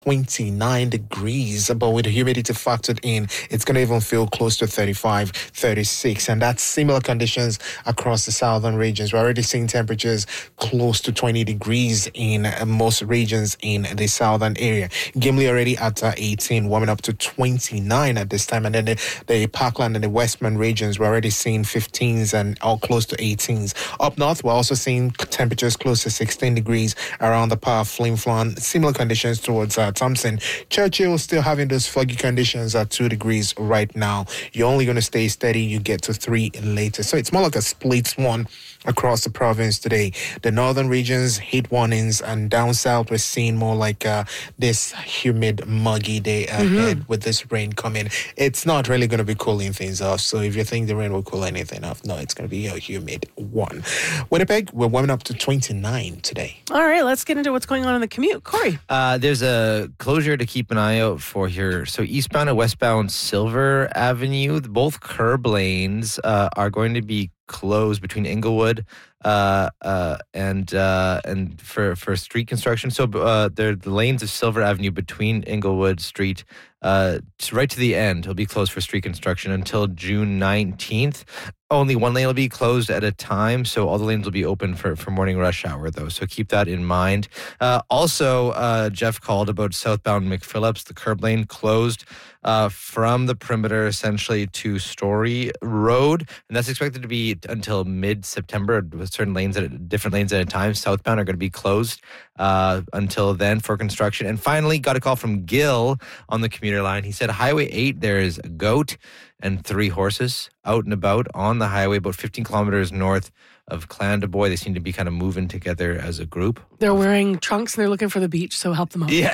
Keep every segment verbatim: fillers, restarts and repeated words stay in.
twenty-nine degrees, but with the humidity factored in, it's going to even feel close to thirty-five, thirty-six, and that's similar conditions across the southern regions. We're already seeing temperatures close to twenty degrees in most regions in the southern area. Gimli already at uh, eighteen, warming up to twenty-nine at this time, and then the, the Parkland and the Westman regions, we're already seeing fifteens and all close to eighteens. Up north, we're also seeing temperatures close to sixteen degrees around the Par Flin Flon. Similar conditions towards uh, Thompson. Churchill still having those foggy conditions at two degrees right now. You're only going to stay steady. You get to three later. So it's more like a split one across the province today. The northern regions, heat warnings, and down south, we're seeing more like uh, this humid, muggy day ahead mm-hmm. with this rain coming. It's not really going to be cooling things off. So if you think the rain will cool anything off, no, it's going to be a humid one. Winnipeg, we're warming up to twenty-nine today. All right, let's get into what's going on in the commute. Corey. Uh, there's a closure to keep an eye out for here. So eastbound and westbound Silver Avenue, both curb lanes uh, are going to be closed between Inglewood uh, uh, and uh, and for, for street construction. So uh, they're the lanes of Silver Avenue between Inglewood Street uh, to right to the end. It'll be closed for street construction until June nineteenth. Only one lane will be closed at a time, so all the lanes will be open for, for morning rush hour, though. So keep that in mind. Uh, also, uh, Jeff called about southbound McPhillips, the curb lane closed uh, from the perimeter essentially to Story Road, and that's expected to be until mid-September with certain lanes at different lanes at a time. Southbound are going to be closed uh, until then for construction. And finally, got a call from Gil on the commuter line. He said Highway eight, there is a goat and three horses out and about on the highway, about fifteen kilometers north of Clandeboye. They seem to be kind of moving together as a group. They're wearing trunks and they're looking for the beach, so help them out. Yeah,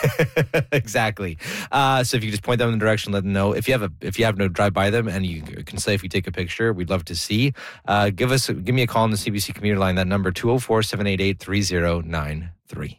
exactly. Uh, so if you just point them in the direction, let them know. If you have a, if you have no drive by them, and you can say if you take a picture, we'd love to see. Uh, give us, give me a call on the C B C commuter line. That number two oh four, seven eight eight, three oh nine three.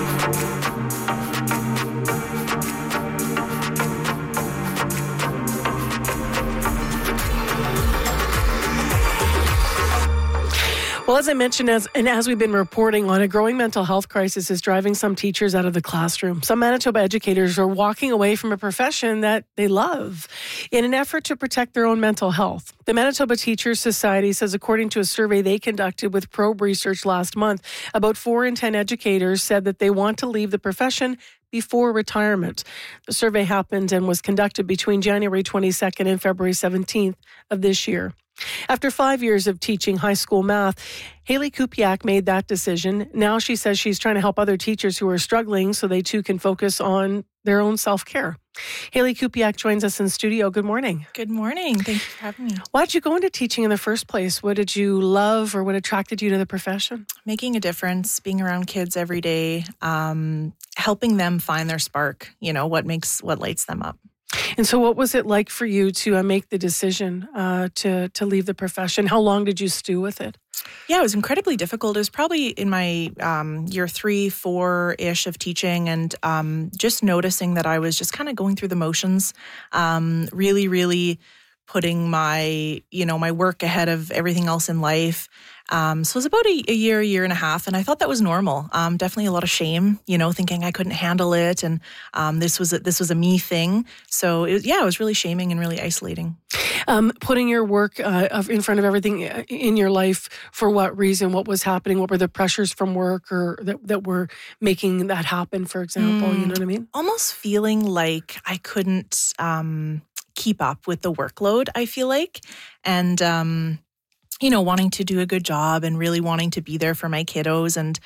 Well, as I mentioned, as and as we've been reporting on, a growing mental health crisis is driving some teachers out of the classroom. Some Manitoba educators are walking away from a profession that they love in an effort to protect their own mental health. The Manitoba Teachers Society says, according to a survey they conducted with Probe Research last month, about four in ten educators said that they want to leave the profession before retirement. The survey happened and was conducted between January twenty-second and February seventeenth of this year. After five years of teaching high school math, Haley Kupiak made that decision. Now she says she's trying to help other teachers who are struggling so they too can focus on their own self-care. Haley Kupiak joins us in studio. Good morning. Good morning. Thank you for having me. Why did you go into teaching in the first place? What did you love or what attracted you to the profession? Making a difference, being around kids every day, um, helping them find their spark, you know, what makes, what lights them up. And so what was it like for you to uh, make the decision uh, to to leave the profession? How long did you stew with it? Yeah, it was incredibly difficult. It was probably in my um, year three, four-ish of teaching, and um, just noticing that I was just kind of going through the motions, um, really, really putting my, you know, my work ahead of everything else in life. Um, so it was about a, a year, year and a half, and I thought that was normal. Um, definitely a lot of shame, you know, thinking I couldn't handle it, and um, this was a, this was a me thing. So it, yeah, it was really shaming and really isolating. Um, putting your work uh, in front of everything in your life, for what reason? What was happening? What were the pressures from work or that, that were making that happen, for example? Mm, you know what I mean? Almost feeling like I couldn't um, keep up with the workload, I feel like. And, um, you know, wanting to do a good job and really wanting to be there for my kiddos. And,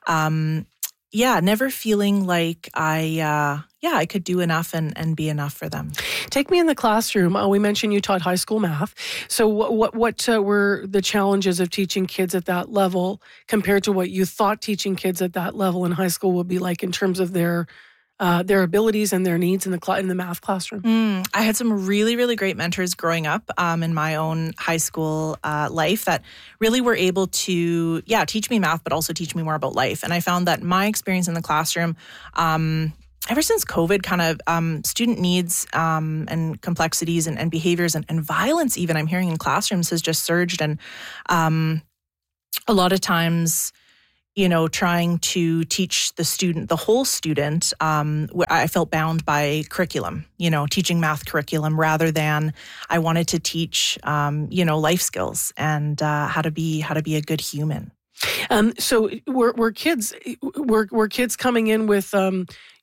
um, yeah, never feeling like I, uh, yeah, I could do enough and, and be enough for them. Take me in the classroom. Uh, we mentioned you taught high school math. So what what, what uh, were the challenges of teaching kids at that level compared to what you thought teaching kids at that level in high school would be like in terms of their Uh, their abilities and their needs in the cl- in the math classroom? Mm, I had some really, really great mentors growing up um, in my own high school uh, life that really were able to, yeah, teach me math, but also teach me more about life. And I found that my experience in the classroom, um, ever since COVID, kind of um, student needs um, and complexities and, and behaviors and, and violence even I'm hearing in classrooms has just surged. And um, a lot of times, you know, trying to teach the student, the whole student, um, I felt bound by curriculum, you know, teaching math curriculum rather than I wanted to teach, um, you know, life skills and uh, how to be how to be a good human. Um, so were, were kids were were kids coming in with um,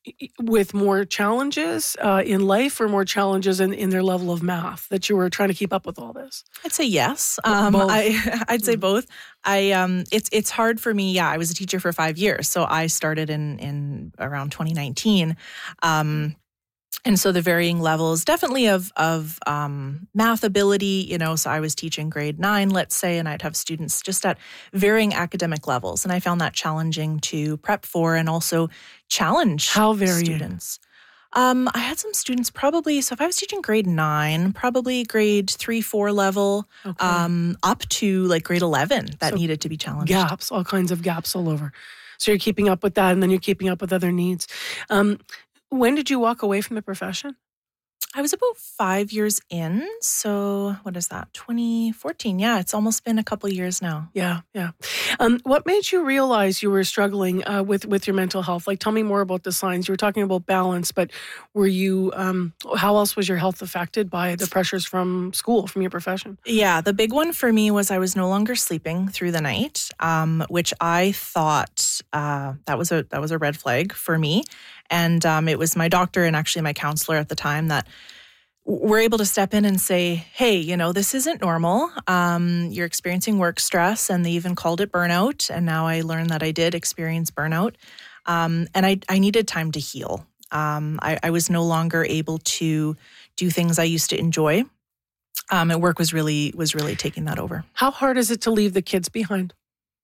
with more challenges uh, in life or more challenges in, in their level of math that you were trying to keep up with all this? I'd say yes. Um, I, I'd say both. I um, it's it's hard for me. Yeah, I was a teacher for five years, so I started in in around twenty nineteen. Um, And so the varying levels definitely of of um, math ability, you know, so I was teaching grade nine, let's say, and I'd have students just at varying academic levels. And I found that challenging to prep for and also challenge How varying? students. Um, I had some students probably, so if I was teaching grade nine, probably grade three, four level, Okay. um, up to like grade eleven that So needed to be challenged. Gaps, all kinds of gaps all over. So you're keeping up with that, and then you're keeping up with other needs. Um, when did you walk away from the profession? I was about five years in. So what is that? twenty fourteen. Yeah, it's almost been a couple years now. Yeah, yeah. Um, what made you realize you were struggling uh, with with your mental health? Like, tell me more about the signs. You were talking about balance, but were you? Um, how else was your health affected by the pressures from school, from your profession? Yeah, the big one for me was I was no longer sleeping through the night, um, which I thought uh, that was a that was a red flag for me. And um, it was my doctor and actually my counselor at the time that were able to step in and say, hey, you know, this isn't normal. Um, you're experiencing work stress, and they even called it burnout. And now I learned that I did experience burnout. Um, and I, I needed time to heal. Um, I, I was no longer able to do things I used to enjoy. Um, and work was really was really taking that over. How hard is it to leave the kids behind?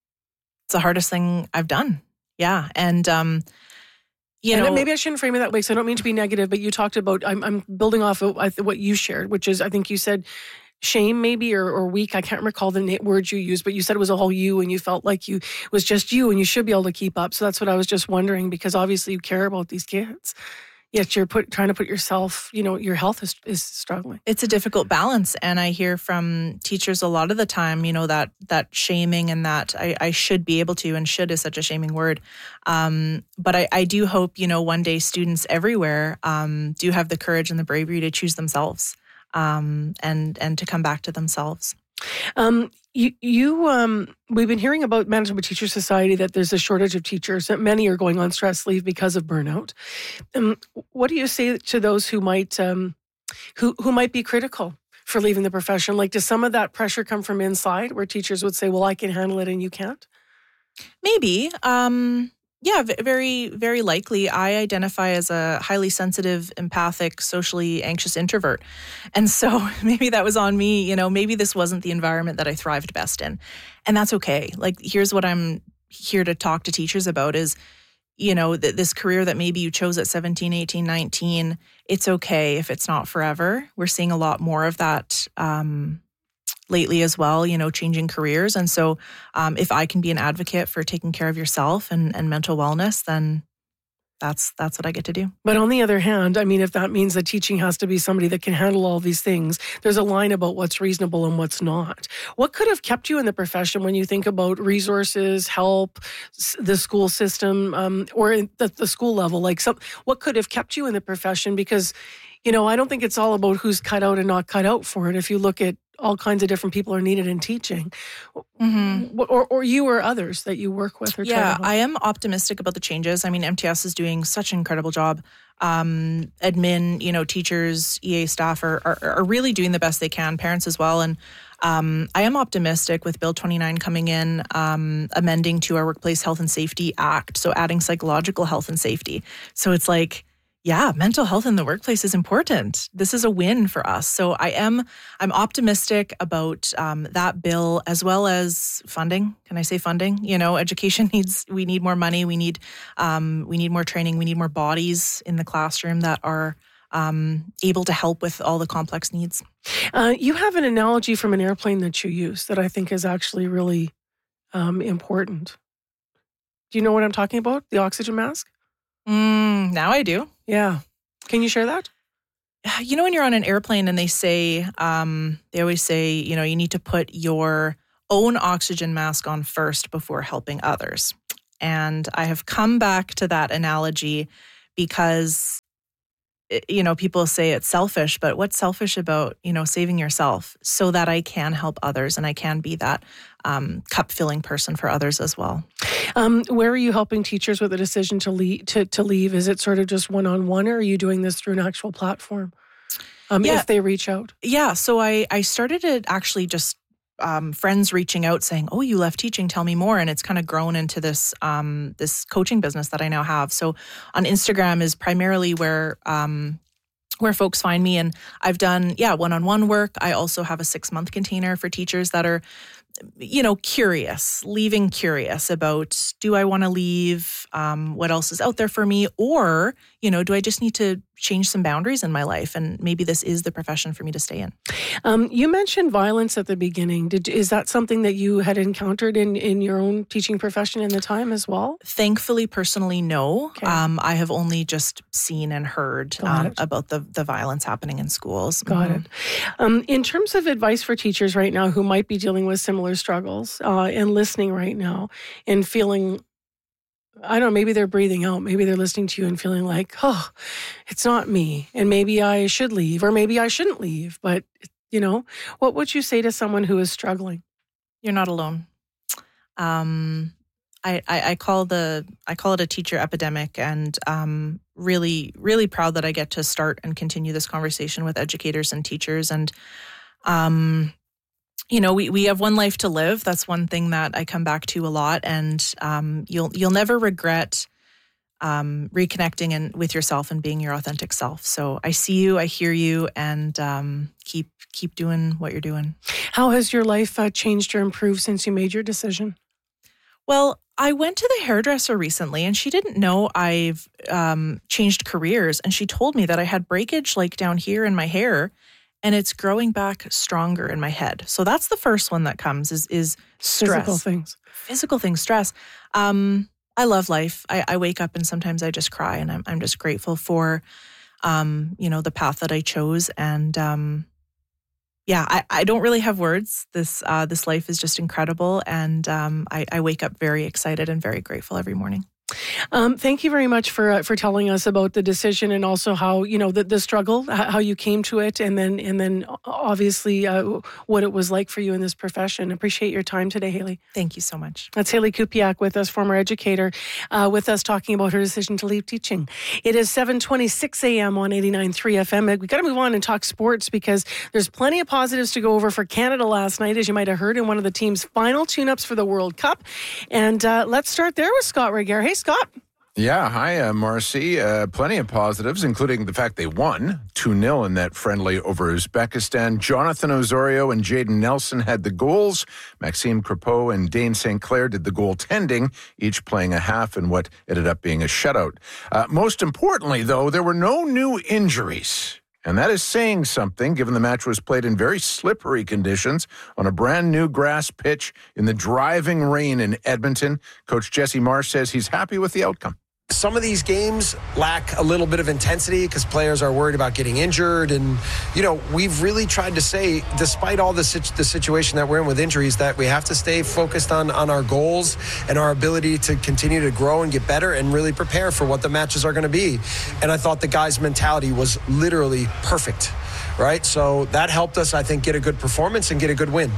It's the hardest thing I've done. Yeah. And, um, you and know, maybe I shouldn't frame it that way, so I don't mean to be negative, but you talked about, I'm, I'm building off of what you shared, which is, I think you said shame maybe, or, or weak. I can't recall the words you used, but you said it was a whole you, and you felt like you it was just you and you should be able to keep up. So that's what I was just wondering, because obviously you care about these kids. Yet you're put, trying to put yourself, you know, your health is, is struggling. It's a difficult balance. And I hear from teachers a lot of the time, you know, that that shaming and that I, I should be able to, and should is such a shaming word. Um, but I, I do hope, you know, one day students everywhere um, do have the courage and the bravery to choose themselves um, and and to come back to themselves. Um, you, you, um, we've been hearing about Manitoba Teacher Society that there's a shortage of teachers, that many are going on stress leave because of burnout. Um, what do you say to those who might, um, who who might be critical for leaving the profession? Like, does some of that pressure come from inside, where teachers would say, "Well, I can handle it and you can't"? Maybe. Um, yeah, very, very likely. I identify as a highly sensitive, empathic, socially anxious introvert. And so maybe that was on me. You know, maybe this wasn't the environment that I thrived best in. And that's okay. Like, here's what I'm here to talk to teachers about is, you know, th- this career that maybe you chose at seventeen, eighteen, nineteen, it's okay if it's not forever. We're seeing a lot more of that um lately as well, you know, changing careers. And so um, if I can be an advocate for taking care of yourself and, and mental wellness, then that's that's what I get to do. But on the other hand, I mean, if that means that teaching has to be somebody that can handle all these things, there's a line about what's reasonable and what's not. What could have kept you in the profession when you think about resources, help, the school system, um, or at the, the school level? Like, some, what could have kept you in the profession? Because, you know, I don't think it's all about who's cut out and not cut out for it. If you look at all kinds of different people are needed in teaching, mm-hmm. or, or you or others that you work with. Or yeah, I am optimistic about the changes. I mean, M T S is doing such an incredible job. Um, admin, you know, teachers, E A staff are, are are really doing the best they can, parents as well. And um, I am optimistic with Bill twenty-nine coming in, um, amending to our Workplace Health and Safety Act, so adding psychological health and safety. So it's like, yeah, mental health in the workplace is important. This is a win for us. So I am, I'm optimistic about um, that bill, as well as funding. Can I say funding? You know, education needs, we need more money. We need, um, we need more training. We need more bodies in the classroom that are um, able to help with all the complex needs. Uh, you have an analogy from an airplane that you use that I think is actually really um, important. Do you know what I'm talking about? The oxygen mask? Mm, now I do. Yeah. Can you share that? You know, when you're on an airplane and they say, um, they always say, you know, you need to put your own oxygen mask on first before helping others. And I have come back to that analogy because, you know, people say it's selfish, but what's selfish about, you know, saving yourself so that I can help others and I can be that um, cup-filling person for others as well. Um, where are you helping teachers with the decision to leave, to, to leave? Is it sort of just one-on-one, or are you doing this through an actual platform um, yeah. if they reach out? Yeah, so I, I started it actually just Um, friends reaching out saying, oh, you left teaching, tell me more. And it's kind of grown into this um, this coaching business that I now have. So on Instagram is primarily where um, where folks find me. And I've done, yeah, one-on-one work. I also have a six-month container for teachers that are, you know, curious, leaving curious about, do I want to leave? Um, what else is out there for me? Or, you know, do I just need to change some boundaries in my life? And maybe this is the profession for me to stay in. Um, you mentioned violence at the beginning. Did, is that something that you had encountered in, in your own teaching profession in the time as well? Thankfully, personally, no. Okay. Um, I have only just seen and heard um, about the, the violence happening in schools. Got mm-hmm. it. Um, in terms of advice for teachers right now who might be dealing with similar struggles uh, and listening right now and feeling, I don't know, maybe they're breathing out. Maybe they're listening to you and feeling like, oh, it's not me. And maybe I should leave, or maybe I shouldn't leave. But, you know, what would you say to someone who is struggling? You're not alone. Um, I, I, I call the I call it a teacher epidemic, and um, really, really proud that I get to start and continue this conversation with educators and teachers. And um, you know, we, we have one life to live. That's one thing that I come back to a lot. And um, you'll you'll never regret um, reconnecting and with yourself and being your authentic self. So I see you, I hear you, and um, keep keep doing what you're doing. How has your life uh, changed or improved since you made your decision? Well, I went to the hairdresser recently, and she didn't know I've um, changed careers. And she told me that I had breakage like down here in my hair, and it's growing back stronger in my head. So that's the first one that comes is is stress. Physical things. Physical things, stress. Um, I love life. I, I wake up and sometimes I just cry, and I'm I'm just grateful for, um, you know, the path that I chose. And um, yeah, I, I don't really have words. This uh, this life is just incredible, and um, I, I wake up very excited and very grateful every morning. Um, thank you very much for uh, for telling us about the decision, and also how, you know, the, the struggle, how you came to it, and then and then obviously uh, what it was like for you in this profession. Appreciate your time today, Hayley. Thank you so much. That's Hayley Kupiak with us, former educator, uh, with us talking about her decision to leave teaching. It is seven twenty-six a.m. on eighty-nine point three F M. We got to move on and talk sports, because there's plenty of positives to go over for Canada last night, as you might have heard, in one of the team's final tune-ups for the World Cup. And uh, let's start there with Scott Regehr. Hey, Scott. Yeah, hi, uh, Marcy. Uh, plenty of positives, including the fact they won two nil in that friendly over Uzbekistan. Jonathan Osorio and Jaden Nelson had the goals. Maxime Crepeau and Dane Saint Clair did the goaltending, each playing a half in what ended up being a shutout. Uh, most importantly, though, there were no new injuries. And that is saying something, given the match was played in very slippery conditions on a brand new grass pitch in the driving rain in Edmonton. Coach Jesse Marsh says he's happy with the outcome. Some of these games lack a little bit of intensity because players are worried about getting injured. And, you know, we've really tried to say, despite all the, situ- the situation that we're in with injuries, that we have to stay focused on, on our goals and our ability to continue to grow and get better and really prepare for what the matches are going to be. And I thought the guys' mentality was literally perfect, right? So that helped us, I think, get a good performance and get a good win.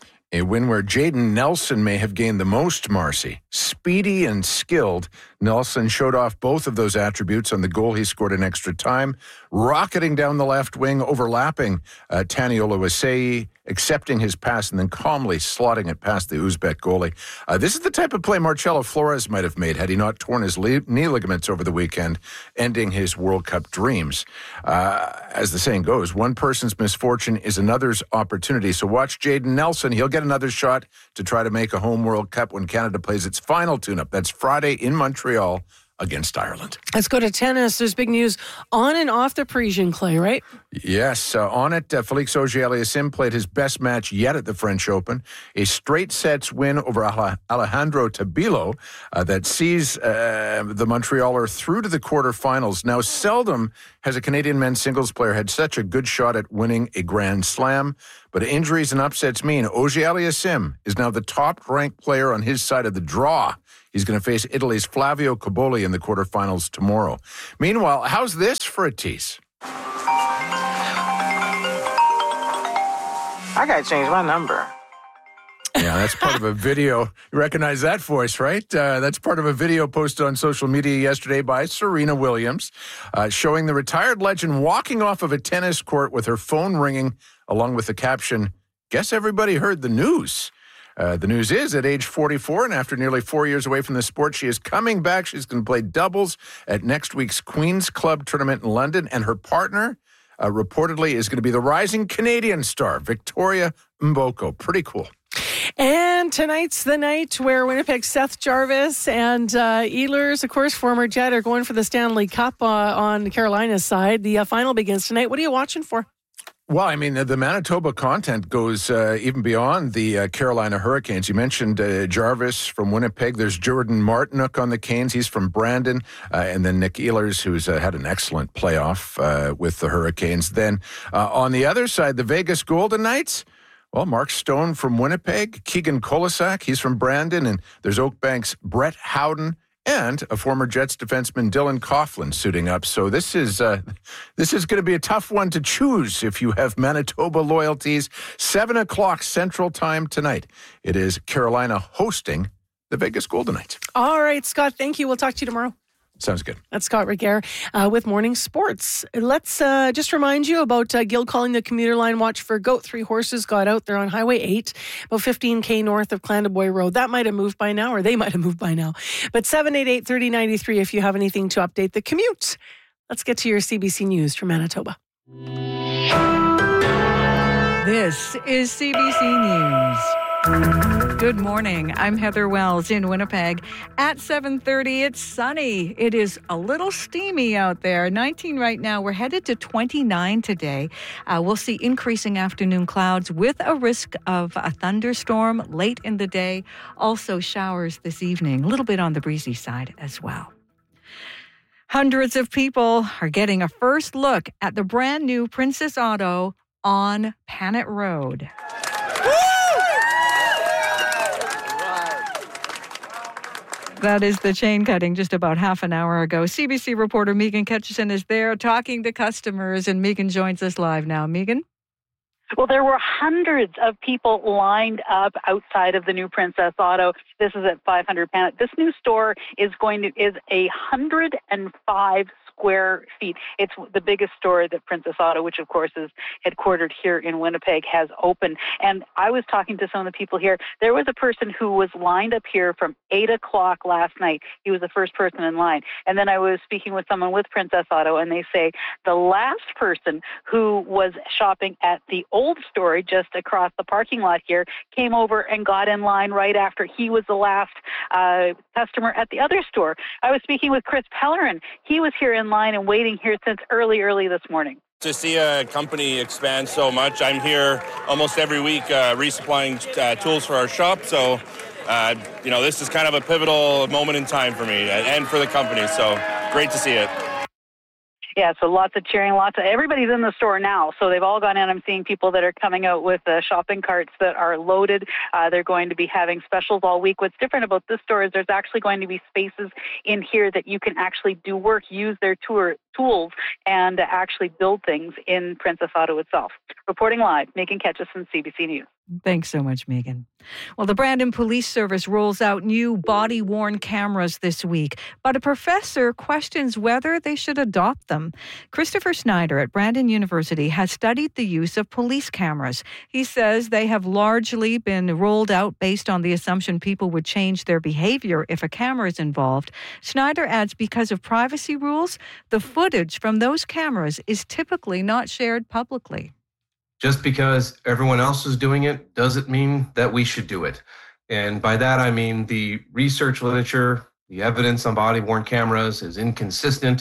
A win where Jaden Nelson may have gained the most, Marcy. Speedy and skilled, Nelson showed off both of those attributes on the goal he scored in extra time, rocketing down the left wing, overlapping uh, Tani Oluwaseyi, accepting his pass, and then calmly slotting it past the Uzbek goalie. Uh, this is the type of play Marcelo Flores might have made had he not torn his le- knee ligaments over the weekend, ending his World Cup dreams. Uh, as the saying goes, one person's misfortune is another's opportunity. So watch Jaden Nelson. He'll get another shot to try to make a home World Cup when Canada plays its final tune-up. That's Friday in Montreal against Ireland. Let's go to tennis. There's big news on and off the Parisian clay, right? Yes, uh, on it, uh, Felix Auger-Aliassime played his best match yet at the French Open, a straight sets win over Alejandro Tabilo uh, that sees uh, the Montrealer through to the quarterfinals. Now, seldom has a Canadian men's singles player had such a good shot at winning a Grand Slam, but injuries and upsets mean Auger-Aliassime is now the top-ranked player on his side of the draw. He's going to face Italy's Flavio Cobolli in the quarterfinals tomorrow. Meanwhile, how's this for a tease? I gotta change my number. Yeah, that's part of a video. You recognize that voice, right? Uh, that's part of a video posted on social media yesterday by Serena Williams, uh, showing the retired legend walking off of a tennis court with her phone ringing, along with the caption, "Guess everybody heard the news." Uh, the news is, at age forty-four, and after nearly four years away from the sport, she is coming back. She's going to play doubles at next week's Queen's Club tournament in London, and her partner Uh, reportedly is going to be the rising Canadian star, Victoria Mboko. Pretty cool. And tonight's the night where Winnipeg's Seth Jarvis and uh, Ehlers, of course, former Jet, are going for the Stanley Cup uh, on Carolina's side. The uh, final begins tonight. What are you watching for? Well, I mean, the Manitoba content goes uh, even beyond the uh, Carolina Hurricanes. You mentioned uh, Jarvis from Winnipeg. There's Jordan Martinook on the Canes. He's from Brandon. Uh, and then Nick Ehlers, who's uh, had an excellent playoff uh, with the Hurricanes. Then uh, on the other side, the Vegas Golden Knights. Well, Mark Stone from Winnipeg. Keegan Kolisak, he's from Brandon. And there's Oakbank's Brett Howden. And a former Jets defenseman, Dylan Coughlin, suiting up. So this is uh, this is going to be a tough one to choose if you have Manitoba loyalties. Seven o'clock Central Time tonight. It is Carolina hosting the Vegas Golden Knights. All right, Scott, thank you. We'll talk to you tomorrow. Sounds good. That's Scott Regehr uh, with Morning Sports. Let's uh, just remind you about uh, Guild calling the commuter line watch for goat. Three horses got out. They're on Highway eight, about fifteen K north of Clandeboye Road. That might have moved by now, or they might have moved by now. But seven eight eight, three oh nine three if you have anything to update the commute. Let's get to your C B C News from Manitoba. This is C B C News. Good morning. I'm Heather Wells in Winnipeg. At seven thirty, it's sunny. It is a little steamy out there. nineteen right now. We're headed to twenty-nine today. Uh, we'll see increasing afternoon clouds with a risk of a thunderstorm late in the day. Also showers this evening. A little bit on the breezy side as well. Hundreds of people are getting a first look at the brand new Princess Auto on Panet Road. That is the chain cutting just about half an hour ago. C B C reporter Megan Ketchison is there talking to customers, and Megan joins us live now. Megan? Well, there were hundreds of people lined up outside of the new Princess Auto. This is at five hundred Panet. This new store is going to is a one hundred five square feet. It's the biggest store that Princess Auto, which of course is headquartered here in Winnipeg, has opened. And I was talking to some of the people here. There was a person who was lined up here from eight o'clock last night. He was the first person in line. And then I was speaking with someone with Princess Auto, and they say the last person who was shopping at the old store just across the parking lot here came over and got in line right after he was the last uh, customer at the other store. I was speaking with Chris Pellerin. He was here in line and waiting here since early, early this morning. To see a company expand so much, I'm here almost every week uh, resupplying uh, tools for our shop. So, uh, you know, this is kind of a pivotal moment in time for me and for the company. So great to see it. Yeah, so lots of cheering, lots of, everybody's in the store now. So they've all gone in. I'm seeing people that are coming out with uh, shopping carts that are loaded. Uh, they're going to be having specials all week. What's different about this store is there's actually going to be spaces in here that you can actually do work, use their tour, tools, and actually build things in Princess Auto itself. Reporting live, Megan Ketchison, C B C News. Thanks so much, Megan. Well, the Brandon Police Service rolls out new body-worn cameras this week, but a professor questions whether they should adopt them. Christopher Snyder at Brandon University has studied the use of police cameras. He says they have largely been rolled out based on the assumption people would change their behavior if a camera is involved. Snyder adds because of privacy rules, the footage from those cameras is typically not shared publicly. Just because everyone else is doing it doesn't mean that we should do it. And by that, I mean the research literature, the evidence on body-worn cameras is inconsistent.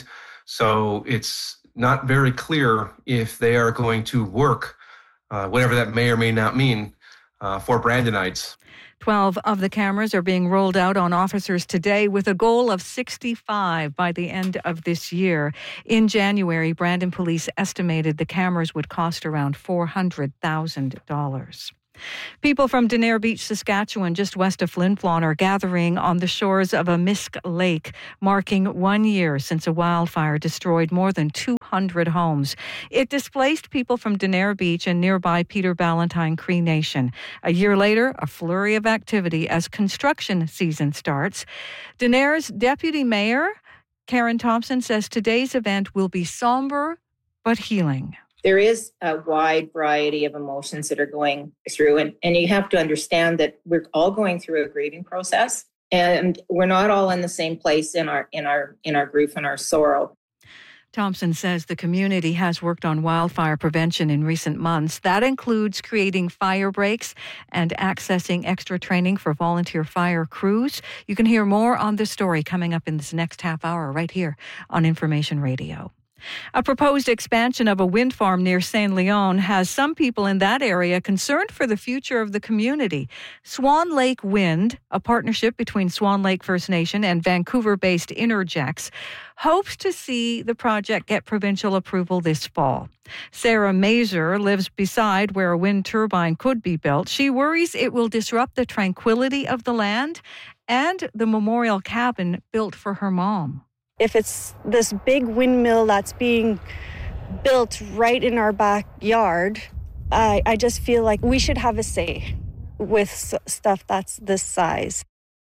So it's not very clear if they are going to work, uh, whatever that may or may not mean, uh, for Brandonites. twelve of the cameras are being rolled out on officers today with a goal of sixty-five by the end of this year. In January, Brandon police estimated the cameras would cost around four hundred thousand dollars. People from Denair Beach, Saskatchewan, just west of Flin Flon, are gathering on the shores of Amisk Lake, marking one year since a wildfire destroyed more than two hundred homes. It displaced people from Denair Beach and nearby Peter Ballantyne Cree Nation. A year later, a flurry of activity as construction season starts. Denair's Deputy Mayor, Karen Thompson, says today's event will be somber but healing. There is a wide variety of emotions that are going through, and, and you have to understand that we're all going through a grieving process, and we're not all in the same place in our in our in our grief and our sorrow. Thompson says the community has worked on wildfire prevention in recent months. That includes creating fire breaks and accessing extra training for volunteer fire crews. You can hear more on this story coming up in this next half hour right here on Information Radio. A proposed expansion of a wind farm near Saint Leon has some people in that area concerned for the future of the community. Swan Lake Wind, a partnership between Swan Lake First Nation and Vancouver-based Interjex, hopes to see the project get provincial approval this fall. Sarah Mazur lives beside where a wind turbine could be built. She worries it will disrupt the tranquility of the land and the memorial cabin built for her mom. If it's this big windmill that's being built right in our backyard, I, I just feel like we should have a say with stuff that's this size.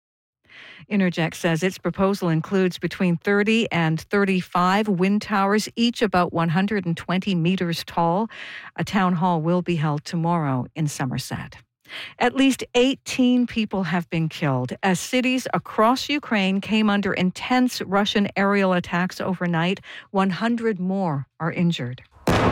Interjex says its proposal includes between thirty and thirty-five wind towers, each about one hundred twenty meters tall. A town hall will be held tomorrow in Somerset. At least eighteen people have been killed as cities across Ukraine came under intense Russian aerial attacks overnight. one hundred more are injured.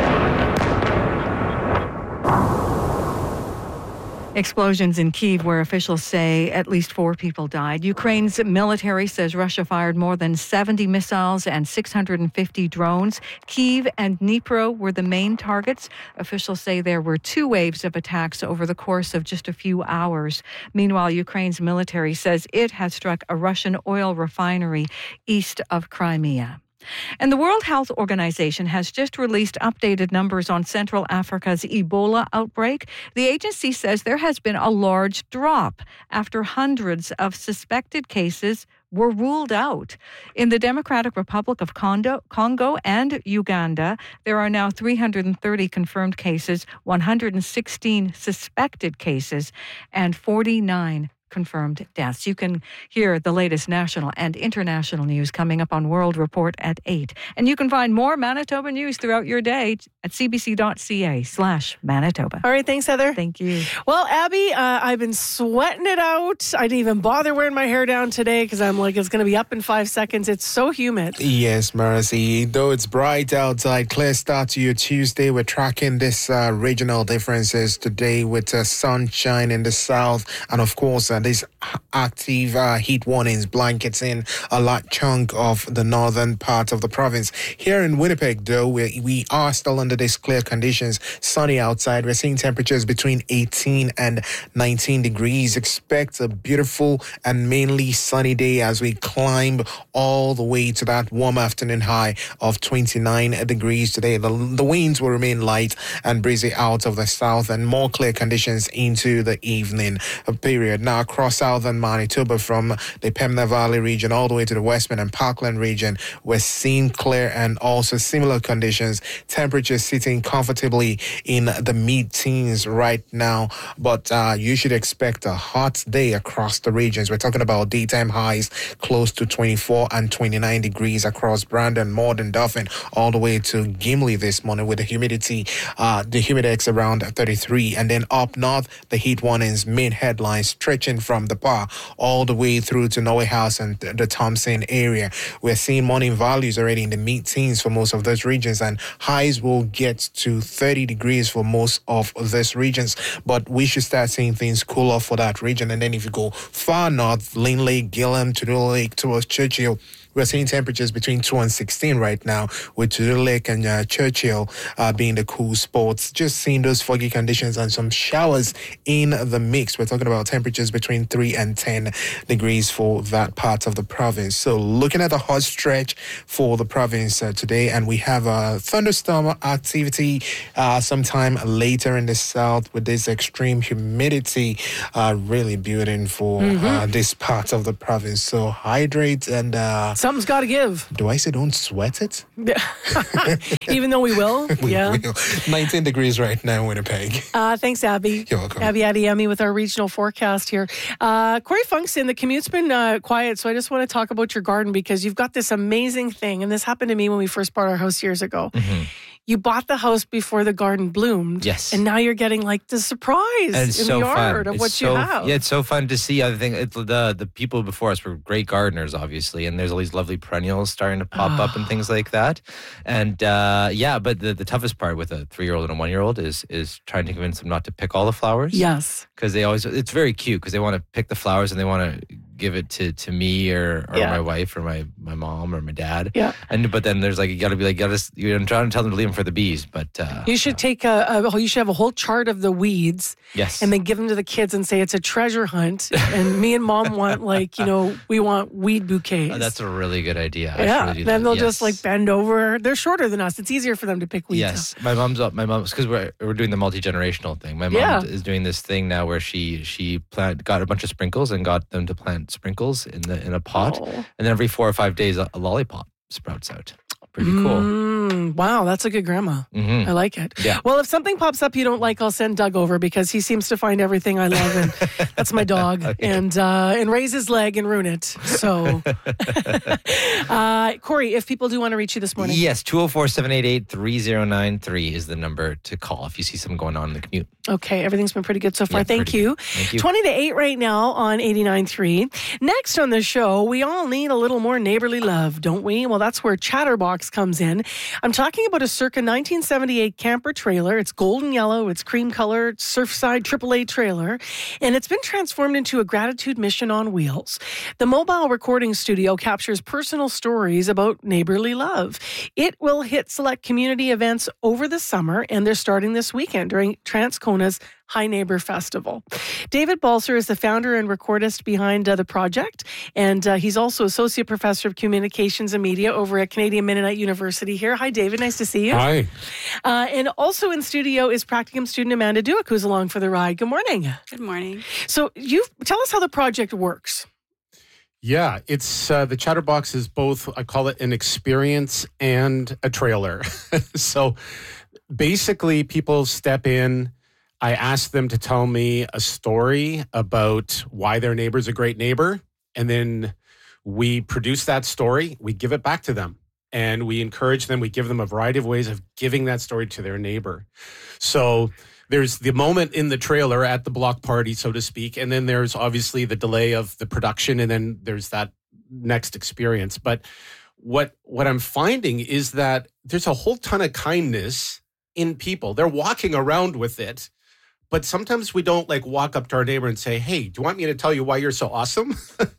Explosions in Kyiv, where officials say at least four people died. Ukraine's military says Russia fired more than seventy missiles and six hundred fifty drones. Kyiv and Dnipro were the main targets. Officials say there were two waves of attacks over the course of just a few hours. Meanwhile, Ukraine's military says it has struck a Russian oil refinery east of Crimea. And the World Health Organization has just released updated numbers on Central Africa's Ebola outbreak. The agency says there has been a large drop after hundreds of suspected cases were ruled out. In the Democratic Republic of Congo, Congo and Uganda, there are now three hundred thirty confirmed cases, one hundred sixteen suspected cases, and forty-nine confirmed deaths. You can hear the latest national and international news coming up on World Report at eight. And you can find more Manitoba news throughout your day at cbc.ca slash Manitoba. All right, thanks, Heather. Thank you. Well, Abby, uh, I've been sweating it out. I didn't even bother wearing my hair down today because I'm like, it's going to be up in five seconds. It's so humid. Yes, Marcy. Though it's bright outside, clear start to your Tuesday. We're tracking this uh, regional differences today with uh, sunshine in the south. And of course, uh, these active uh, heat warnings blanketing a large chunk of the northern part of the province. Here in Winnipeg, though, we, we are still under these clear conditions. Sunny outside. We're seeing temperatures between eighteen and nineteen degrees. Expect a beautiful and mainly sunny day as we climb all the way to that warm afternoon high of twenty-nine degrees today. The, the winds will remain light and breezy out of the south and more clear conditions into the evening period. Now, across southern Manitoba from the Pembina Valley region all the way to the Westman and Parkland region, we're seeing clear and also similar conditions. Temperatures sitting comfortably in the mid-teens right now, but uh, you should expect a hot day across the regions. We're talking about daytime highs close to twenty-four and twenty-nine degrees across Brandon, Morden, Dauphin, all the way to Gimli this morning with the humidity, uh, the humidex around thirty-three. And then up north, the heat warnings main headlines stretching from the Par all the way through to Norway House and the Thompson area. We're seeing morning values already in the mid-teens for most of those regions, and highs will get to thirty degrees for most of those regions. But we should start seeing things cool off for that region. And then if you go far north, Lynn Lake, Gillam, Tudor Lake towards Churchill, We're seeing temperatures between two and sixteen right now, with Tudor Lake and uh, Churchill uh, being the cool spots. Just seeing those foggy conditions and some showers in the mix. We're talking about temperatures between three and ten degrees for that part of the province. So looking at the hot stretch for the province uh, today, and we have a thunderstorm activity uh, sometime later in the south with this extreme humidity uh, really building for mm-hmm. uh, this part of the province. So hydrate and... Uh, Something's got to give. Do I say don't sweat it? Even though we will? we yeah. will. nineteen degrees right now in Winnipeg. Uh, thanks, Abby. You're welcome. Abby Adeyemi with our regional forecast here. Uh, Corey Funkston, the commute's been uh, quiet, so I just want to talk about your garden because you've got this amazing thing, and this happened to me when we first bought our house years ago. Mm-hmm. You bought the house before the garden bloomed. Yes. And now you're getting like the surprise in so the yard fun. of It's what so, you have. Yeah, it's so fun to see. I think it, the the people before us were great gardeners, obviously, and there's all these lovely perennials starting to pop oh. up and things like that. And uh, yeah, but the, the toughest part with a three-year-old and a one-year-old is is trying to convince them not to pick all the flowers. Yes. Because they always, it's very cute because they want to pick the flowers and they want to give it to, to me or, or yeah. my wife or my, my mom or my dad. Yeah. And but then there's like, you got to be like, gotta, you're trying to tell them to leave them for the bees, but uh, you should take a, a you should have a whole chart of the weeds. Yes. And then give them to the kids and say it's a treasure hunt. And me and mom want like, you know, we want weed bouquets. Oh, that's a really good idea. Yeah. Really then that. they'll yes. just like bend over. They're shorter than us. It's easier for them to pick weeds. Yes. Up. My mom's up. My mom's because we're we're doing the multi-generational thing. My mom yeah. is doing this thing now where she she plant got a bunch of sprinkles and got them to plant sprinkles in the in a pot, oh. and then every four or five days a, a lollipop sprouts out. Pretty cool. Mm, wow, that's a good grandma. Mm-hmm. I like it. Yeah. Well, if something pops up you don't like, I'll send Doug over because he seems to find everything I love, and that's my dog, okay. and uh, and raise his leg and ruin it. So, uh, Corey, if people do want to reach you this morning, yes, two oh four, seven eight eight, three oh nine three is the number to call if you see something going on in the commute. Okay, everything's been pretty good so far. Yeah, Thank you. Thank you. twenty to eight right now on eighty-nine point three. Next on the show, we all need a little more neighborly love, don't we? Well, that's where Chatterbox comes in. I'm talking about a circa nineteen seventy-eight camper trailer. It's golden yellow, it's cream color, it's Surfside triple A trailer, and it's been transformed into a gratitude mission on wheels. The mobile recording studio captures personal stories about neighborly love. It will hit select community events over the summer, and they're starting this weekend during Transcona's High Neighbor Festival. David Balser is the founder and recordist behind uh, the project, and uh, he's also Associate Professor of Communications and Media over at Canadian Mennonite University here. Hi, David. Nice to see you. Hi. Uh, and also in studio is Practicum student Amanda Duick, who's along for the ride. Good morning. Good morning. So you tell us how the project works. Yeah, it's uh, the Chatterbox is both, I call it an experience and a trailer. So basically people step in, I ask them to tell me a story about why their neighbor's a great neighbor, and then we produce that story, we give it back to them, and we encourage them, we give them a variety of ways of giving that story to their neighbor. So there's the moment in the trailer at the block party, so to speak, and then there's obviously the delay of the production, and then there's that next experience. But what what I'm finding is that there's a whole ton of kindness in people. They're walking around with it. But sometimes we don't like walk up to our neighbor and say, hey, do you want me to tell you why you're so awesome?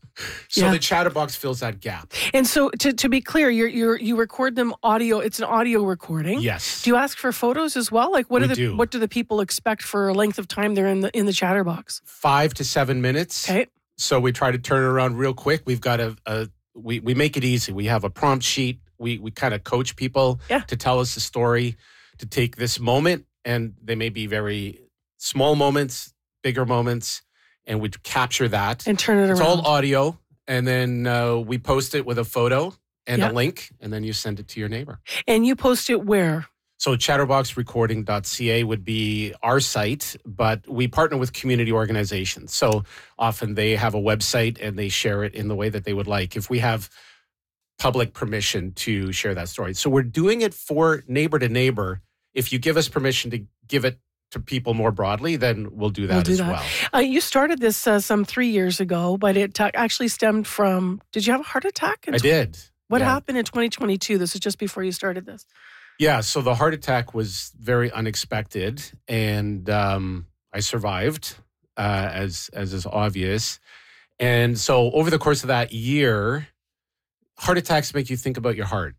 So yeah. The Chatterbox fills that gap. And so to, to be clear, you're, you're, you record them audio. It's an audio recording. Yes. Do you ask for photos as well? Like what, we are the, do. what do the people expect for a length of time they're in the, in the Chatterbox? Five to seven minutes. Okay. So we try to turn it around real quick. We've got a, a we, we make it easy. We have a prompt sheet. We, we kind of coach people yeah. to tell us the story, to take this moment, and they may be very small moments, bigger moments, and we capture that. And turn it it's around. It's all audio, and then uh, we post it with a photo and yeah. a link, and then you send it to your neighbor. And you post it where? So chatterbox recording dot c a would be our site, but we partner with community organizations. So often they have a website and they share it in the way that they would like. If we have public permission to share that story. So we're doing it for neighbor to neighbor. If you give us permission to give it to people more broadly, then we'll do that we'll do as that. well. Uh, you started this uh, some three years ago, but it uh, actually stemmed from, did you have a heart attack? I did. What yeah. happened in twenty twenty-two? This is just before you started this. Yeah, so the heart attack was very unexpected, and um, I survived, uh, as as is obvious. And so over the course of that year, heart attacks make you think about your heart.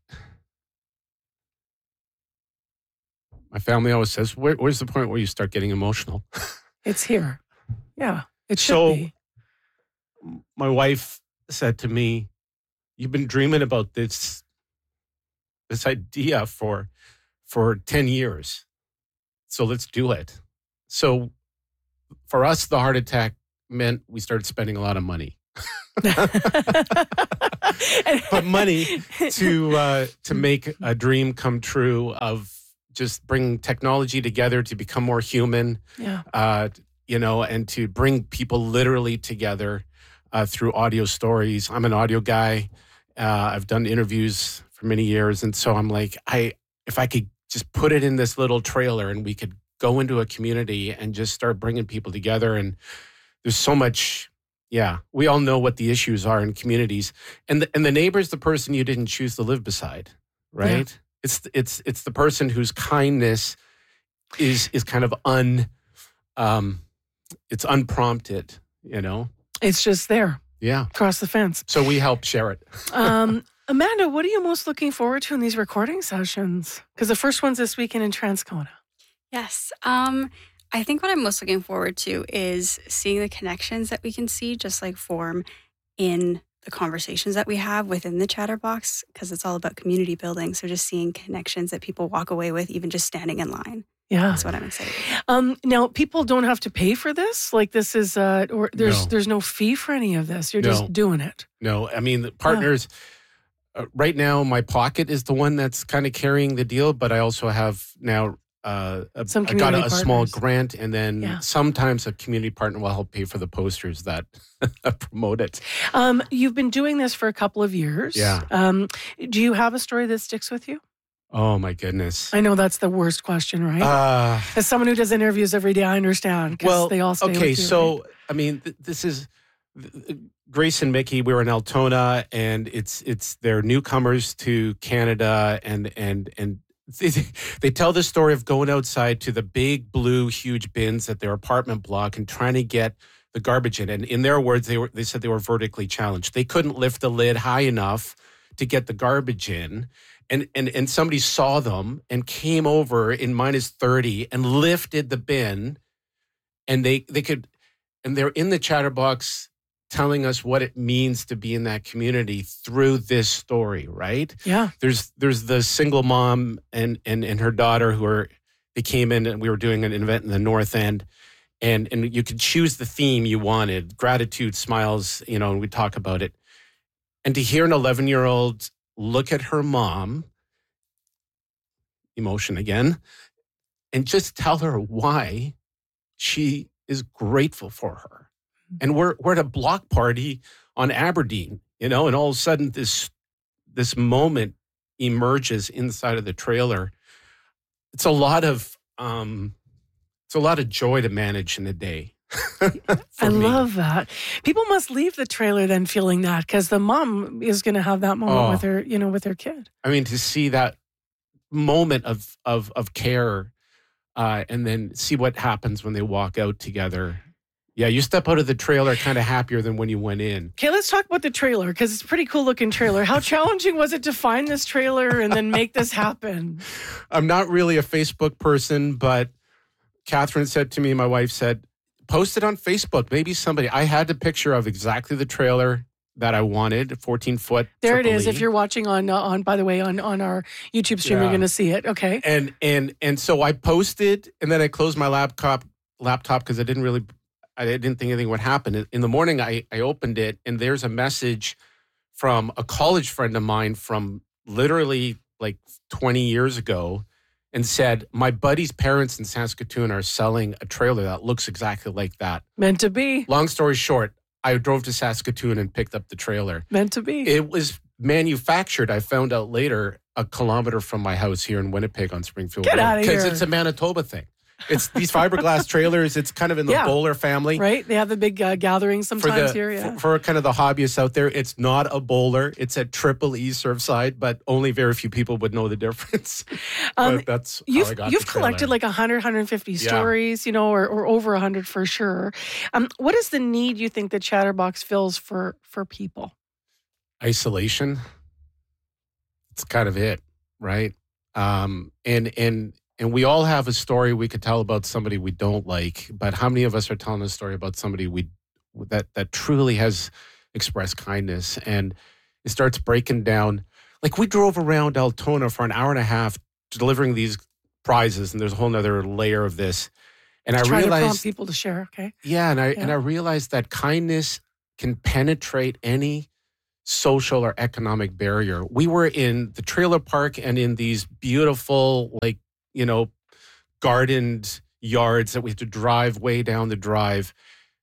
My family always says, Where, where's the point where you start getting emotional? It's here. Yeah, it should so, be. My wife said to me, you've been dreaming about this, this idea for, for ten years. So let's do it. So for us, the heart attack meant we started spending a lot of money. But money to uh, to make a dream come true of just bringing technology together to become more human, Yeah. uh, you know, and to bring people literally together uh, through audio stories. I'm an audio guy. Uh, I've done interviews for many years, and so I'm like, I if I could just put it in this little trailer and we could go into a community and just start bringing people together. And there's so much. Yeah, we all know what the issues are in communities, and the, and the neighbor's the person you didn't choose to live beside, right? Yeah. It's it's it's the person whose kindness is is kind of un, um, it's unprompted, you know. It's just there. Yeah, across the fence. So we help share it. um, Amanda, what are you most looking forward to in these recording sessions? Because the first one's this weekend in Transcona. Yes. Um, I think what I'm most looking forward to is seeing the connections that we can see just like form in the conversations that we have within the Chatterbox, because it's all about community building. So just seeing connections that people walk away with, even just standing in line. Yeah. That's what I'm excited about. Um, now, people don't have to pay for this? Like this is, uh, or there's No. there's no fee for any of this. You're No. just doing it. No, I mean, the partners, uh, right now, my pocket is the one that's kind of carrying the deal, but I also have now uh, a, Some I got a, community a small partners. grant, and then Yeah. sometimes a community partner will help pay for the posters that promote it. Um, you've been doing this for a couple of years. Yeah. Um, do you have a story that sticks with you? Oh, my goodness. I know that's the worst question, right? Uh, As someone who does interviews every day, I understand because well, they all stay okay, with you, so, right? I mean, th- this is... th- Grace and Mickey, we were in Altona, and it's it's they're newcomers to Canada, and and and they, they tell the story of going outside to the big blue huge bins at their apartment block and trying to get the garbage in. And in their words, they were they said they were vertically challenged. They couldn't lift the lid high enough to get the garbage in. And and and somebody saw them and came over in minus thirty and lifted the bin, and they they could and they're in the Chatterbox telling us what it means to be in that community through this story, right? Yeah. There's there's the single mom and and and her daughter who are they came in, and we were doing an event in the North End, and and you could choose the theme you wanted, gratitude, smiles, you know, and we talk about it. And to hear an eleven-year-old look at her mom, emotion again, and just tell her why she is grateful for her. And we're we're at a block party on Aberdeen, you know, and all of a sudden this this moment emerges inside of the trailer. It's a lot of um, it's a lot of joy to manage in a day. I love that. People must leave the trailer then feeling that, because the mom is going to have that moment Oh. with her, you know, with her kid. I mean, to see that moment of of of care, uh, and then see what happens when they walk out together. Yeah, you step out of the trailer kind of happier than when you went in. Okay, let's talk about the trailer, because it's a pretty cool looking trailer. How challenging was it to find this trailer and then make this happen? I'm not really a Facebook person, but Catherine said to me, my wife said, post it on Facebook. Maybe somebody, I had the picture of exactly the trailer that I wanted, fourteen foot. There it is. Triple E. If you're watching on, uh, on by the way, on, on our YouTube stream, Yeah. you're going to see it. Okay. And, and, and so I posted, and then I closed my laptop laptop because I didn't really, I didn't think anything would happen. In the morning, I, I opened it, and there's a message from a college friend of mine from literally like twenty years ago, and said, my buddy's parents in Saskatoon are selling a trailer that looks exactly like that. Meant to be. Long story short, I drove to Saskatoon and picked up the trailer. Meant to be. It was manufactured, I found out later, a kilometer from my house here in Winnipeg on Springfield Get Road. outta Because here. it's a Manitoba thing. It's these fiberglass trailers. It's kind of in the Yeah. bowler family. Right? They have the big uh, gatherings For sometimes the here. Yeah. for, for kind of the hobbyists out there, it's not a bowler. It's a triple E Surfside, but only very few people would know the difference. Um, but that's how You've, I got you've the trailer. collected like one hundred, one hundred fifty Yeah. stories, you know, or, or over one hundred for sure. Um, what is the need you think that Chatterbox fills for for people? Isolation. that's kind of it, right? Um, and and and we all have a story we could tell about somebody we don't like, but how many of us are telling a story about somebody we that that truly has expressed kindness? And it starts breaking down. Like, we drove around Altona for an hour and a half delivering these prizes, and there's a whole nother layer of this. And I Try realized to prompt people to share. Okay. Yeah, and I Yeah. and I realized that kindness can penetrate any social or economic barrier. We were in the trailer park and in these beautiful, like, you know, gardened yards that we had to drive way down the drive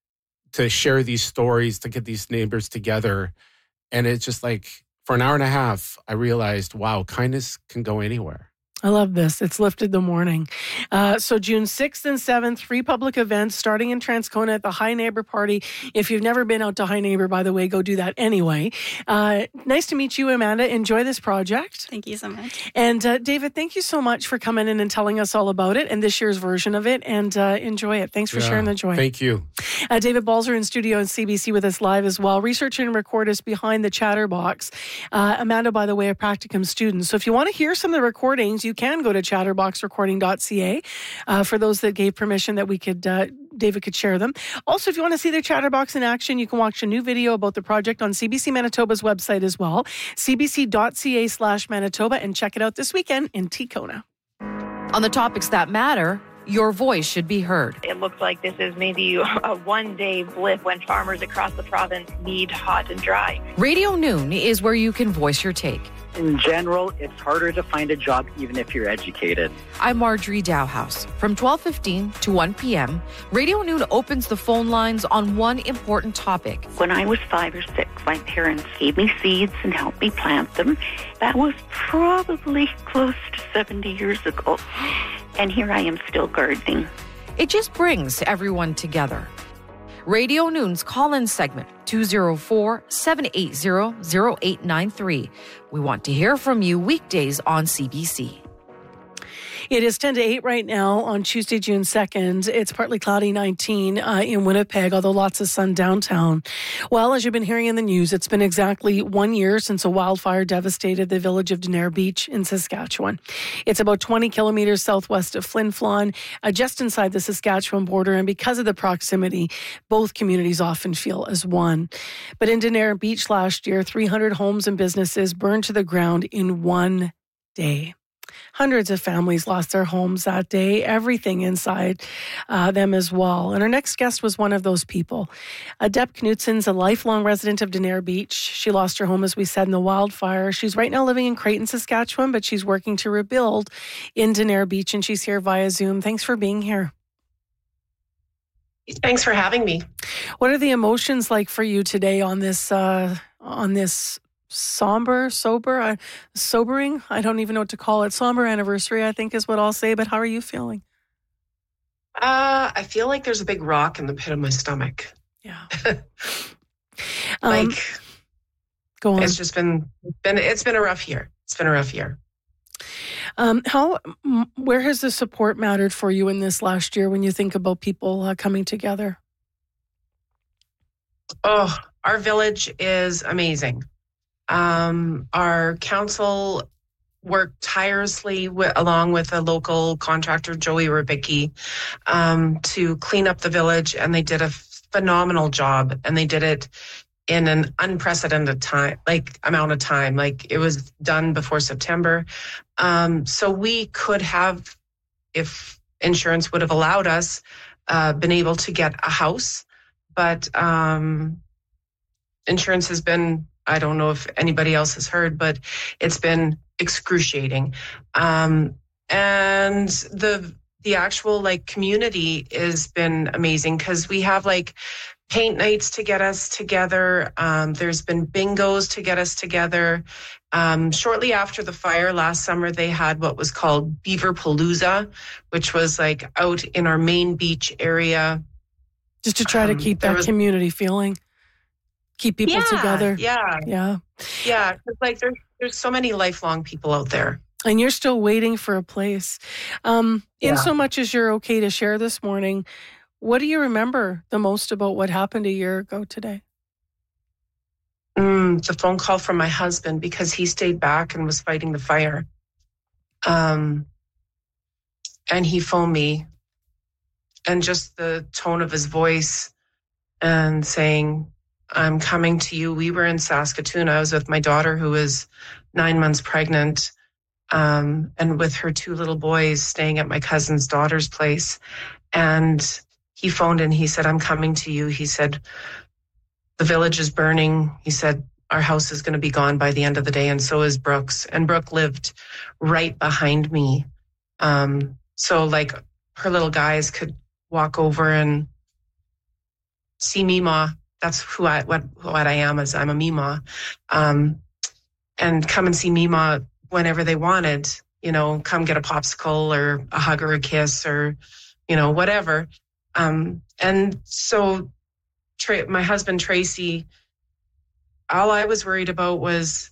to share these stories, to get these neighbors together. And it's just like, for an hour and a half, I realized, wow, kindness can go anywhere. I love this. It's lifted the morning. Uh, so June sixth and seventh, three public events starting in Transcona at the High Neighbor Party. If you've never been out to High Neighbor, by the way, go do that anyway. Uh, nice to meet you, Amanda. Enjoy this project. Thank you so much. And uh, David, thank you so much for coming in and telling us all about it and this year's version of it, and uh, enjoy it. Thanks for Yeah, sharing the joy. Thank you. Uh, David Balzer in studio and C B C with us live as well. Researcher and recordist behind the Chatterbox. Uh, Amanda, by the way, a practicum student. So if you want to hear some of the recordings, you can go to chatterbox recording dot c a uh, for those that gave permission that we could, uh, David could share them. Also, if you want to see the Chatterbox in action, you can watch a new video about the project on C B C Manitoba's website as well, c b c dot c a slash Manitoba, and check it out this weekend in Ticona. On the topics that matter, your voice should be heard. It looks like this is maybe a one-day blip when farmers across the province need hot and dry. Radio Noon is where you can voice your take. In general, it's harder to find a job even if you're educated. I'm Marjorie Dowhouse. From twelve fifteen to one p.m., Radio Noon opens the phone lines on one important topic. When I was five or six, my parents gave me seeds and helped me plant them. That was probably close to seventy years ago. And here I am still gardening. It just brings everyone together. Radio Noon's call-in segment, two oh four, seven eight zero, zero eight nine three. We want to hear from you weekdays on C B C. It is ten to eight right now on Tuesday, June second. It's partly cloudy, nineteen uh, in Winnipeg, although lots of sun downtown. Well, as you've been hearing in the news, it's been exactly one year since a wildfire devastated the village of Denair Beach in Saskatchewan. It's about twenty kilometers southwest of Flin Flon, uh, just inside the Saskatchewan border, and because of the proximity, both communities often feel as one. But in Denair Beach last year, three hundred homes and businesses burned to the ground in one day. Hundreds of families lost their homes that day, everything inside uh, them as well. And our next guest was one of those people. Uh, Deb Knutsen's a lifelong resident of Denair Beach. She lost her home, as we said, in the wildfire. She's right now living in Creighton, Saskatchewan, but she's working to rebuild in Denair Beach, and she's here via Zoom. Thanks for being here. Thanks for having me. What are the emotions like for you today on this uh, on this somber, sober, uh, sobering? I don't even know what to call it. Somber anniversary, I think is what I'll say. But how are you feeling? Uh, I feel like there's a big rock in the pit of my stomach. Yeah. like, um, go on. It's just been, been, it's been a rough year. It's been a rough year. Um, how, where has the support mattered for you in this last year when you think about people uh, coming together? Oh, our village is amazing. Um, our council worked tirelessly w- along with a local contractor, Joey Rubicki, um, to clean up the village, and they did a phenomenal job, and they did it in an unprecedented time, like amount of time. Like, it was done before September. Um, so we could have, if insurance would have allowed us, uh, been able to get a house, but um, insurance has been, I don't know if anybody else has heard, but it's been excruciating. Um, and the the actual like community has been amazing, because we have like paint nights to get us together. Um, there's been bingos to get us together. Um, shortly after the fire last summer, they had what was called Beaver Palooza, which was like out in our main beach area. Just to try to Um, keep there that was- community feeling. Keep people yeah, together. Yeah. Yeah. Yeah. 'Cause, like there's, there's so many lifelong people out there. And you're still waiting for a place. Um, in Yeah. so much as you're okay to share this morning, what do you remember the most about what happened a year ago today? Mm, the phone call from my husband, because he stayed back and was fighting the fire. Um, and he phoned me, and just the tone of his voice and saying, I'm coming to you. We were in Saskatoon. I was with my daughter, who was nine months pregnant, um, and with her two little boys, staying at my cousin's daughter's place. And he phoned and he said, I'm coming to you. He said, the village is burning. He said, our house is going to be gone by the end of the day, and so is Brooke's. And Brooke lived right behind me. Um, so like her little guys could walk over and see Mima. That's who I, what, what I am, is I'm a Mima. Um, and come and see Mima whenever they wanted, you know, come get a popsicle or a hug or a kiss or, you know, whatever. Um, and so Tra- my husband, Tracy, all I was worried about was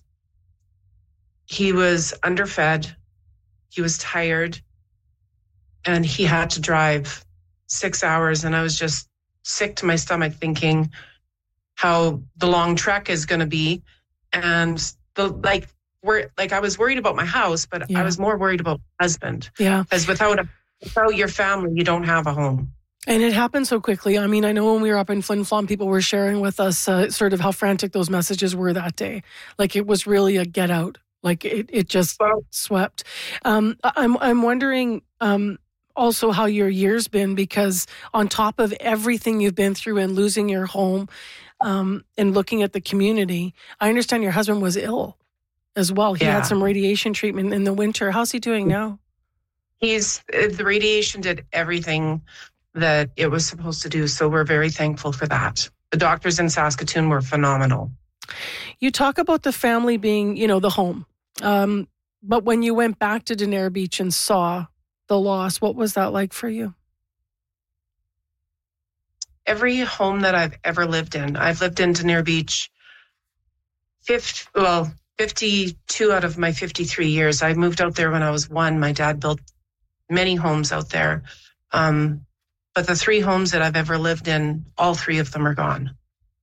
he was underfed, he was tired, and he had to drive six hours. And I was just sick to my stomach thinking how the long trek is going to be. And the, like, we're, like I was worried about my house, but yeah. I was more worried about my husband. Yeah. Because without a, without your family, you don't have a home. And it happened so quickly. I mean, I know when we were up in Flin Flon, people were sharing with us uh, sort of how frantic those messages were that day. Like it was really a get out. Like it, it just well, swept. Um, I'm I'm wondering um, also how your year's been, because on top of everything you've been through and losing your home um, and looking at the community, I understand your husband was ill as well. He yeah. had some radiation treatment in the winter. How's he doing now? He's the radiation did everything that it was supposed to do. So we're very thankful for that. The doctors in Saskatoon were phenomenal. You talk about the family being, you know, the home. Um, but when you went back to Denair Beach and saw the loss, what was that like for you? Every home that I've ever lived in, I've lived in Denair Beach fifty, well, fifty-two out of my fifty-three years. I moved out there when I was one. My dad built many homes out there. Um, But the three homes that I've ever lived in, all three of them are gone.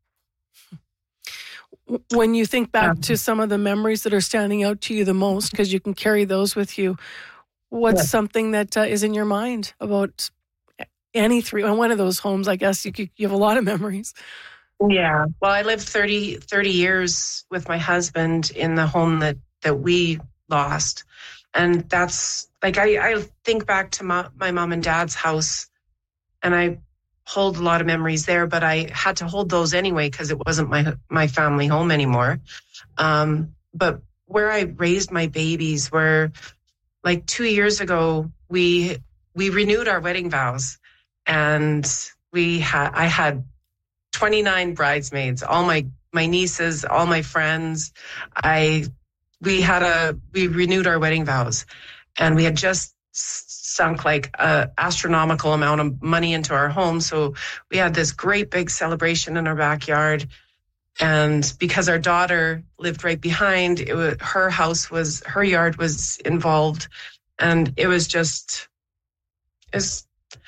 When you think back to some of the memories that are standing out to you the most, because you can carry those with you, what's yeah. something that uh, is in your mind about any three? On one of those homes, I guess you could, you have a lot of memories. Yeah. Well, I lived thirty, thirty years with my husband in the home that, that we lost. And that's like, I, I think back to my, my mom and dad's house, and I hold a lot of memories there, but I had to hold those anyway because it wasn't my my family home anymore. Um, but where I raised my babies, where like two years ago, we we renewed our wedding vows, and we had I had twenty-nine bridesmaids, all my my nieces, all my friends. I we had a we renewed our wedding vows, and we had just sunk like a astronomical amount of money into our home. So we had this great big celebration in our backyard. And because our daughter lived right behind, it was, her house was, her yard was involved. And it was just, it's,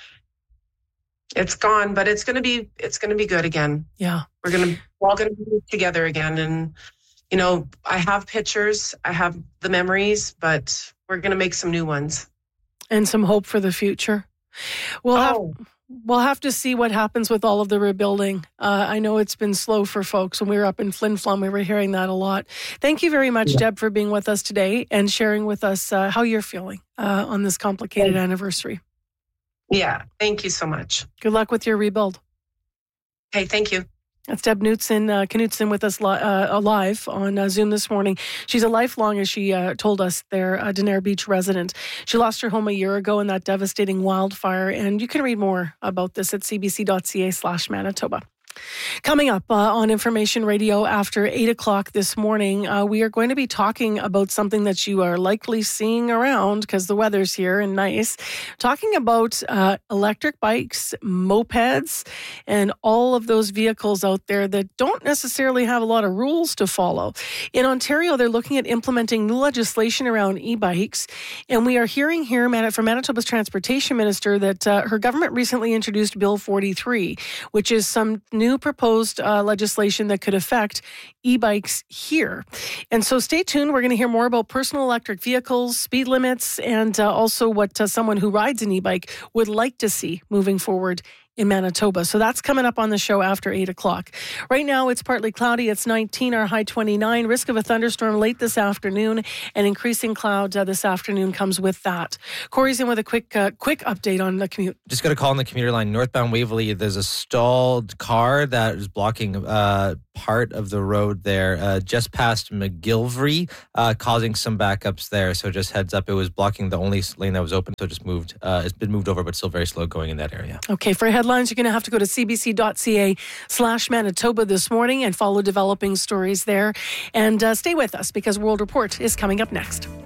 it's gone, but it's going to be, it's going to be good again. Yeah. We're going to, we're all going to be together again. And, you know, I have pictures, I have the memories, but we're going to make some new ones. And some hope for the future. We'll, oh. have, we'll have to see what happens with all of the rebuilding. Uh, I know it's been slow for folks. When we were up in Flin Flon, we were hearing that a lot. Thank you very much, yeah. Deb, for being with us today and sharing with us uh, how you're feeling uh, on this complicated yeah. anniversary. Yeah, thank you so much. Good luck with your rebuild. Hey, thank you. That's Deb Knutson, uh, Knutson with us li- uh, live on uh, Zoom this morning. She's a lifelong, as she uh, told us, there, a Denair Beach resident. She lost her home a year ago in that devastating wildfire, and you can read more about this at cbc.ca slash Manitoba. Coming up uh, on Information Radio after eight o'clock this morning, uh, we are going to be talking about something that you are likely seeing around because the weather's here and nice. Talking about uh, electric bikes, mopeds, and all of those vehicles out there that don't necessarily have a lot of rules to follow. In Ontario, they're looking at implementing new legislation around e-bikes, and we are hearing here from Manitoba's Transportation Minister that uh, her government recently introduced Bill forty-three, which is some new new proposed uh, legislation that could affect e-bikes here. And so stay tuned. We're going to hear more about personal electric vehicles, speed limits, and uh, also what uh, someone who rides an e-bike would like to see moving forward in Manitoba. So that's coming up on the show after eight o'clock. Right now, it's partly cloudy. It's nineteen, our high twenty-nine. Risk of a thunderstorm late this afternoon, and increasing cloud uh, this afternoon comes with that. Corey's in with a quick uh, quick update on the commute. Just got a call on the commuter line. Northbound Waverley, there's a stalled car that is blocking uh, part of the road there, uh, just past McGilvery, uh, causing some backups there. So just heads up, it was blocking the only lane that was open, so it just moved. Uh, it's been moved over, but still very slow going in that area. Okay, for headlines, you're going to have to go to cbc.ca slash Manitoba this morning and follow developing stories there. And uh, stay with us because World Report is coming up next.